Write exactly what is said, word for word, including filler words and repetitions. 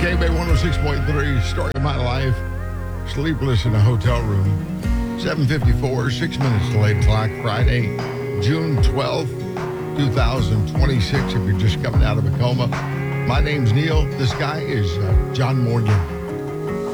K B one oh six point three, story of my life. Sleepless in a hotel room. seven fifty-four, six minutes to eight o'clock, Friday, June twelfth, twenty twenty-six. If you're just coming out of a coma. My name's Neil. This guy is uh, John Morgan.